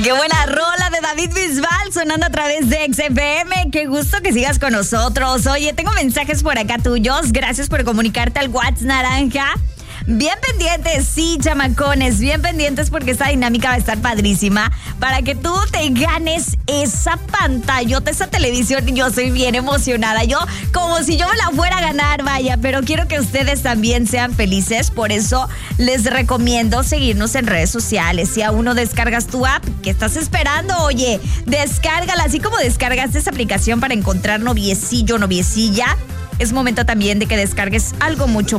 Qué buena rola de David Bisbal sonando a través de XFM. Qué gusto que sigas con nosotros. Oye, tengo mensajes por acá tuyos. Gracias por comunicarte al WhatsApp naranja. Bien pendientes, sí, chamacones, bien pendientes porque esta dinámica va a estar padrísima para que tú te ganes esa pantallota, esa televisión. Yo estoy bien emocionada, yo como si yo me la fuera a ganar, vaya, pero quiero que ustedes también sean felices, por eso les recomiendo seguirnos en redes sociales. Si aún no descargas tu app, ¿qué estás esperando? Oye, descárgala, así como descargaste esa aplicación para encontrar noviecillo, noviecilla. Es momento también de que descargues algo mucho